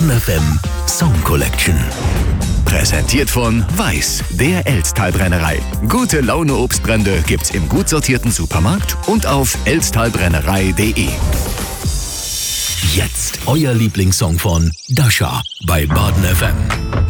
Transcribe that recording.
Baden FM Song Collection. Präsentiert von Weiß, der Elsttalbrennerei. Gute Laune Obstbrände gibt's im gut sortierten Supermarkt und auf elsttalbrennerei.de. Jetzt euer Lieblingssong von Dasha bei Baden FM.